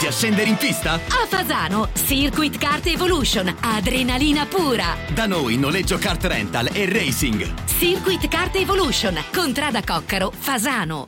Pronti a scendere in pista? A Fasano, Circuit Kart Evolution, adrenalina pura. Da noi noleggio kart rental e racing. Circuit Kart Evolution, Contrada Coccaro, Fasano.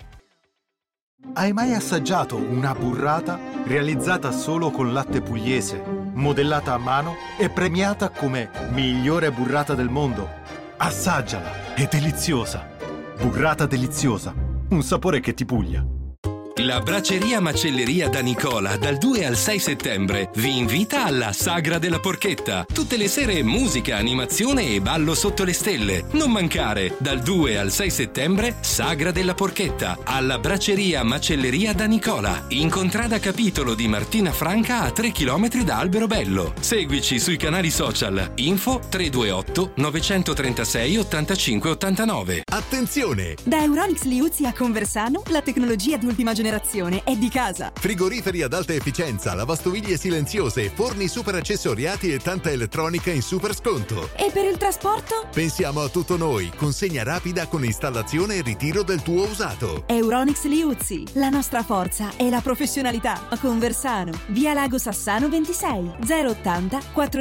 Hai mai assaggiato una burrata realizzata solo con latte pugliese, modellata a mano e premiata come migliore burrata del mondo? Assaggiala, è deliziosa. Burrata deliziosa, un sapore che ti puglia. La Braceria Macelleria da Nicola dal 2 al 6 settembre vi invita alla Sagra della Porchetta. Tutte le sere musica, animazione e ballo sotto le stelle. Non mancare, dal 2 al 6 settembre Sagra della Porchetta alla Braceria Macelleria da Nicola, in contrada capitolo di Martina Franca a 3 km da Alberobello. Seguici sui canali social. Info 328 936 85 89. Attenzione! Da Euronics Liuzzi a Conversano la tecnologia di ultima generazione è di casa. Frigoriferi ad alta efficienza, lavastoviglie silenziose, forni super accessoriati e tanta elettronica in super sconto. E per il trasporto? Pensiamo a tutto noi, consegna rapida con installazione e ritiro del tuo usato. Euronics Liuzzi, la nostra forza è la professionalità. A Conversano, via Lago Sassano 26, 080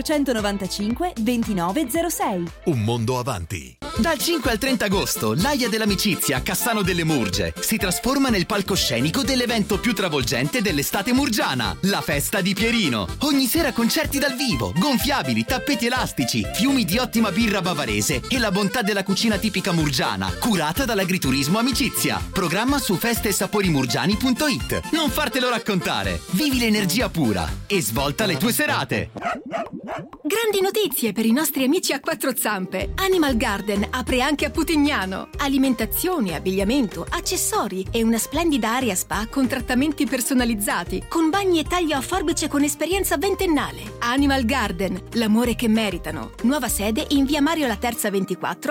495 2906. Un mondo avanti. Dal 5 al 30 agosto, l'Aia dell'Amicizia a Cassano delle Murge si trasforma nel palcoscenico dell'evento più travolgente dell'estate murgiana, la Festa di Pierino. Ogni sera concerti dal vivo, gonfiabili, tappeti elastici, fiumi di ottima birra bavarese e la bontà della cucina tipica murgiana, curata dall'Agriturismo Amicizia. Programma su festesaporimurgiani.it. Non fartelo raccontare. Vivi l'energia pura e svolta le tue serate. Grandi notizie per i nostri amici a quattro zampe. Animal Garden apre anche a Putignano. Alimentazione, abbigliamento, accessori e una splendida area spa con trattamenti personalizzati, con bagni e taglio a forbice con esperienza ventennale. Animal Garden, l'amore che meritano. Nuova sede in via Mario La Terza 24